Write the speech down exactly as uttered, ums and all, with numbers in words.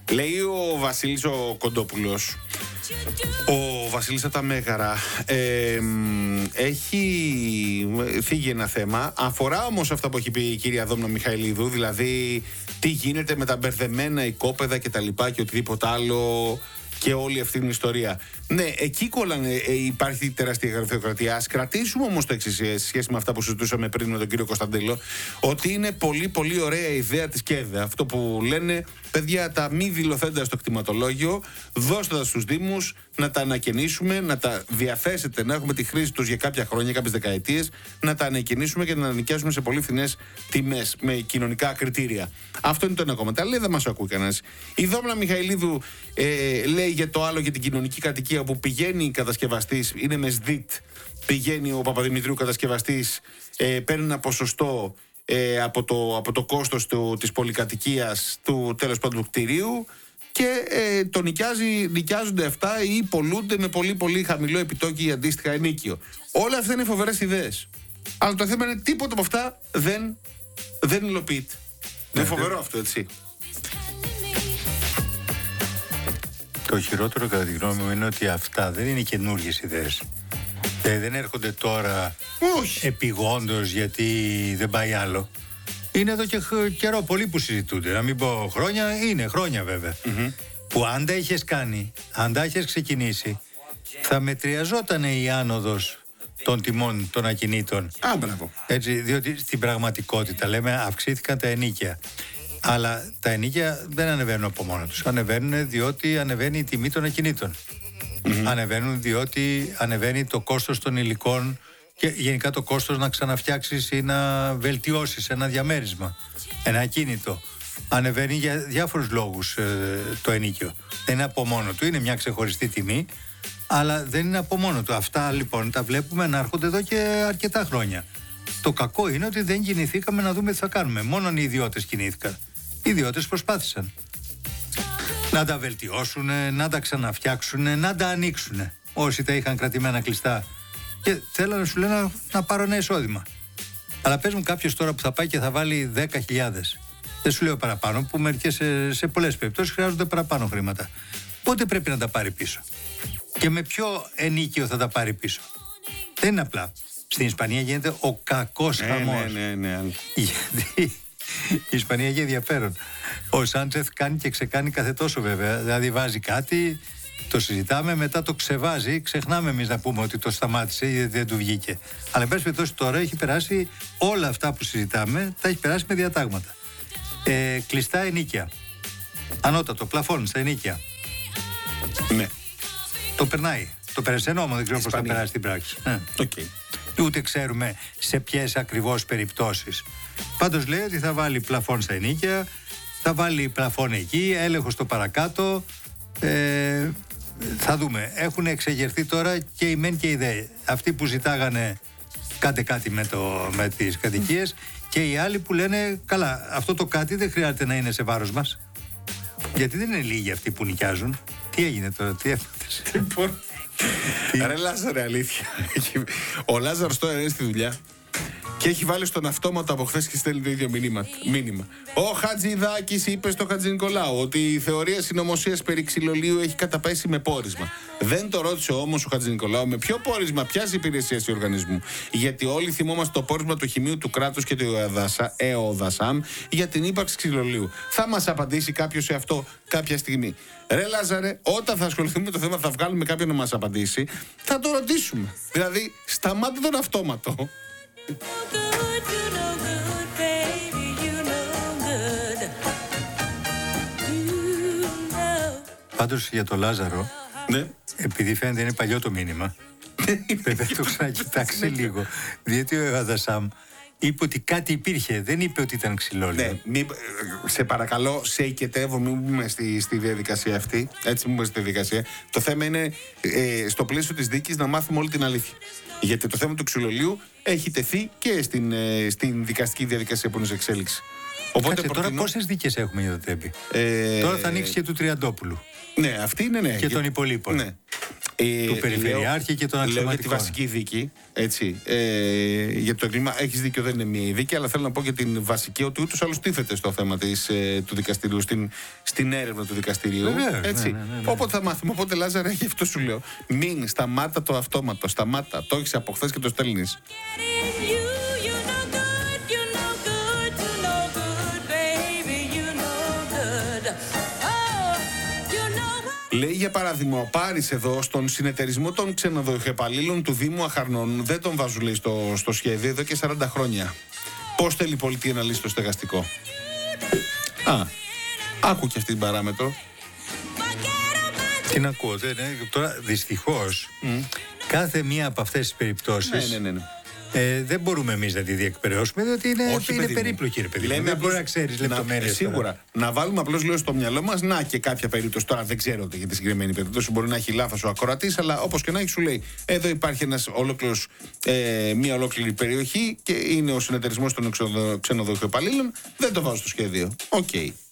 Λέει ο Βασίλης ο Κοντόπουλος, ο Βασίλης από τα Μέγαρα, ε, έχει φύγει ένα θέμα. Αφορά όμως αυτά που έχει πει η κυρία Δόμνα Μιχαηλίδου, δηλαδή τι γίνεται με τα μπερδεμένα οικόπεδα και τα λοιπά και οτιδήποτε άλλο και όλη αυτή την ιστορία. Ναι, εκεί κολλάνε, ε, υπάρχει τεράστια γραφειοκρατία. Ας κρατήσουμε όμως το εξής, σε σχέση με αυτά που συζητούσαμε πριν με τον κύριο Κωνσταντέλο, ότι είναι πολύ πολύ ωραία ιδέα της ΚΕΔΕ. Αυτό που λένε, παιδιά, τα μη δηλωθέντα στο κτηματολόγιο, δώστε τα στους Δήμους να τα ανακαινήσουμε, να τα διαθέσετε, να έχουμε τη χρήση τους για κάποια χρόνια, κάποιες δεκαετίες, να τα ανακαινήσουμε και να τα νοικιάσουμε σε πολύ φθηνές τιμές, με κοινωνικά κριτήρια. Αυτό είναι το ένα κόμμα. Λέει, δεν μας ακούει κανένας. Η Δόμνα Μιχαηλίδου ε, λέει για το άλλο, για την κοινωνική κατοικία, που πηγαίνει κατασκευαστής, είναι με ΣΔΙΤ, πηγαίνει ο Παπαδημητρίου κατασκευαστής, ε, παίρνει ένα ποσοστό ε, από, το, από το κόστος του, της πολυκατοικίας, του τέλος πάντων του κτηρίου, και ε, το νοικιάζει, νοικιάζονται αυτά ή πολλούνται με πολύ πολύ χαμηλό επιτόκιο ή αντίστοιχα ενίκιο. Όλα αυτά είναι φοβερές ιδέες. Αλλά το θέμα είναι τίποτα από αυτά δεν, δεν υλοποιείται. Ναι, είναι φοβερό αυτό, έτσι. Το χειρότερο κατά τη γνώμη μου είναι ότι αυτά δεν είναι καινούργιες ιδέες. Ε, δεν έρχονται τώρα επιγόντως γιατί δεν πάει άλλο. Είναι εδώ και καιρό πολύ που συζητούνται. Να μην πω χρόνια, είναι χρόνια βέβαια. Mm-hmm. Που αν τα είχες κάνει, αν τα είχες ξεκινήσει, θα μετριαζόταν η άνοδος των τιμών των ακινήτων. Α, μπράβο. Έτσι, διότι στην πραγματικότητα, λέμε, αυξήθηκαν τα ενοίκια. Αλλά τα ενοίκια δεν ανεβαίνουν από μόνο τους. Ανεβαίνουν διότι ανεβαίνει η τιμή των ακινήτων. Mm-hmm. Ανεβαίνουν διότι ανεβαίνει το κόστος των υλικών και γενικά το κόστος να ξαναφτιάξεις ή να βελτιώσεις ένα διαμέρισμα, ένα ακίνητο. Ανεβαίνει για διάφορους λόγους ε, το ενοίκιο. Δεν είναι από μόνο του, είναι μια ξεχωριστή τιμή, αλλά δεν είναι από μόνο του. Αυτά λοιπόν τα βλέπουμε να έρχονται εδώ και αρκετά χρόνια. Το κακό είναι ότι δεν κινηθήκαμε να δούμε τι θα κάνουμε. Μόνο οι ιδιώτες κινήθηκαν. Οι ιδιώτες προσπάθησαν να τα βελτιώσουν, να τα ξαναφτιάξουν, να τα ανοίξουν. Όσοι τα είχαν κρατημένα κλειστά και θέλανε, σου λένε, να, να πάρω ένα εισόδημα. Αλλά πες μου κάποιος τώρα που θα πάει και θα βάλει δέκα χιλιάδες, δεν σου λέω παραπάνω, που μερικές σε, σε πολλές περιπτώσεις χρειάζονται παραπάνω χρήματα. Πότε πρέπει να τα πάρει πίσω? Και με ποιο ενίκιο θα τα πάρει πίσω? Δεν είναι απλά. Στην Ισπανία γίνεται ο κακός ναι, χαμός. Ναι, ναι, ναι, ναι. Γιατί η Ισπανία έχει ενδιαφέρον. Ο Σάντσεθ κάνει και ξεκάνει κάθε τόσο βέβαια. Δηλαδή βάζει κάτι, το συζητάμε, μετά το ξεβάζει, ξεχνάμε εμείς να πούμε ότι το σταμάτησε ή δεν του βγήκε. Αλλά εν πάση περιπτώσει τώρα έχει περάσει όλα αυτά που συζητάμε, τα έχει περάσει με διατάγματα. Ε, κλειστά ενίκια. Ανώτατο, πλαφόν στα ενίκια. Ναι. Το περνάει. Το πέρασε νόμο, δεν ξέρω πώς θα περάσει στην πράξη. Ναι. Okay. Ούτε ξέρουμε σε ποιες ακριβώς περιπτώσεις. Πάντως λέει ότι θα βάλει πλαφόν στα ενίκια, θα βάλει πλαφόν εκεί, έλεγχο στο παρακάτω. Ε, θα δούμε. Έχουν εξεγερθεί τώρα και οι μεν και οι δε. Αυτοί που ζητάγανε κάντε κάτι με, το, με τις κατοικίες και οι άλλοι που λένε καλά, αυτό το κάτι δεν χρειάζεται να είναι σε βάρος μας. Γιατί δεν είναι λίγοι αυτοί που νοικιάζουν. Τι έγινε τώρα, τι έφτασε? Λοιπόν, ρε Λάζαρε, αλήθεια. Ο Λάζαρος τώρα είναι στη δουλειά και έχει βάλει στον αυτόματο από χθες και στέλνει το ίδιο μήνυμα. μήνυμα. Ο Χατζηδάκης είπε στο Χατζηνικολάου ότι η θεωρία συνωμοσίας περί ξυλολίου έχει καταπέσει με πόρισμα. Δεν το ρώτησε όμως ο Χατζηνικολάου με ποιο πόρισμα, ποιας υπηρεσίας του οργανισμού. Γιατί όλοι θυμόμαστε το πόρισμα του Χημείου του Κράτους και του ΕΟΔΑΣΑΜ για την ύπαρξη ξυλολίου. Θα μας απαντήσει κάποιος σε αυτό κάποια στιγμή? Ρε Λάζαρε, όταν θα ασχοληθούμε με το θέμα, θα βγάλουμε κάποιον να μας απαντήσει, θα το ρωτήσουμε. Δηλαδή, σταμάτα τον αυτόματο. Πάντως για το Λάζαρο, ναι. Επειδή φαίνεται είναι παλιό το μήνυμα, πρέπει να το ξανακοιτάξει λίγο. Διότι ο ΕΟΔΑΣΑΜ είπε ότι κάτι υπήρχε, δεν είπε ότι ήταν ξυλόλαιο. Ναι, μη, σε παρακαλώ, σε οικετεύω, μην μπούμε στη, στη διαδικασία αυτή. Έτσι, μην μπούμε στη διαδικασία. Το θέμα είναι ε, στο πλαίσιο της δίκης να μάθουμε όλη την αλήθεια. Γιατί το θέμα του ξυλολίου έχει τεθεί και στην, ε, στην δικαστική διαδικασία που είναι σε εξέλιξη. Οπότε Κάτσε, προτείνω... τώρα πόσες δίκες έχουμε για το ΤΕΠΗ? Ε... Τώρα θα ανοίξει και του Τριαντόπουλου. Ναι, αυτή είναι ναι. Και των υπολείπων. Ναι. Ε, του Περιφερειάρχη και των αξιωματικών. Λέω για τη βασική δίκη. Έτσι, ε, για το έγκλημα. Έχεις δίκιο, δεν είναι μία η δίκη, αλλά θέλω να πω για την βασική, ότι ούτως άλλως τίθεται στο θέμα της, ε, του δικαστηρίου, στην, στην έρευνα του δικαστηρίου. Βεβαίως, έτσι. ναι, ναι, ναι, ναι. Όποτε θα μάθουμε. Οπότε, Λάζαρε, γι' αυτό σου λέω. Μην σταμάτα το αυτόματο. Σταμάτα. Το έχεις από χθες και το στέλνεις. Λέει για παράδειγμα, ο Πάρης εδώ στον συνεταιρισμό των ξενοδοχευπαλλήλων του Δήμου Αχαρνών δεν τον βάζουν, λέει, στο, στο σχέδιο εδώ και σαράντα χρόνια. Πώς θέλει η πολιτεία να λύσει το στεγαστικό? Α, άκου και αυτή την παράμετρο. Τι να ακούω, δεν είναι. Τώρα δυστυχώς mm. κάθε μία από αυτές τις περιπτώσεις ναι, ναι, ναι. Ε, δεν μπορούμε εμείς να τη διεκπαιρεώσουμε, διότι είναι, Όχι, είναι παιδί περίπλοκη, ρε παιδί. Λέμε δεν απλώς, μπορεί να ξέρεις λεπτομέρειες. Σίγουρα. Τώρα. Να βάλουμε απλώς, λέω, στο μυαλό μας, να και κάποια περίπτωση. Τώρα δεν ξέρω για τη συγκεκριμένη περίπτωση. Μπορεί να έχει λάθος ο ακροατής, αλλά όπως και να έχει, σου λέει: εδώ υπάρχει ένας ολόκληρος, ε, μια ολόκληρη περιοχή και είναι ο συνεταιρισμός των ξενοδοχειοπαλλήλων. Δεν το βάζω στο σχέδιο. Οκ. Okay.